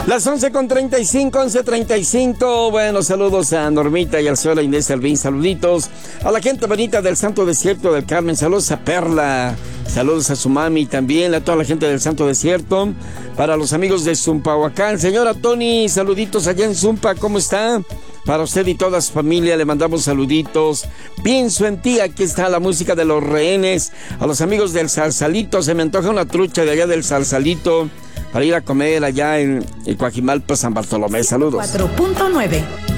Las 11:35, 11:35. Bueno, saludos a Normita y al señor Inés Alvin. Saluditos a la gente bonita del Santo Desierto del Carmen. Saludos a Perla. Saludos a su mami también, a toda la gente del Santo Desierto. Para los amigos de Zumpahuacán. Señora Tony, saluditos allá en Zumpa. ¿Cómo está? Para usted y toda su familia le mandamos saluditos. Pienso en ti, aquí está la música de Los Rehenes. A los amigos del Salsalito, se me antoja una trucha de allá del Salsalito para ir a comer allá en Coajimalpa, San Bartolomé. Saludos. 4.9